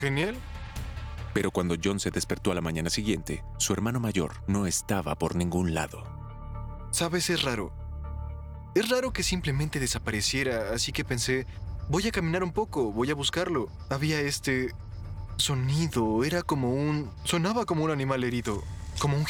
Genial. Pero cuando John se despertó a la mañana siguiente, su hermano mayor no estaba por ningún lado. Sabes, es raro. Es raro que simplemente desapareciera, así que pensé, voy a caminar un poco, voy a buscarlo. Había este sonido, sonaba como un animal herido, como un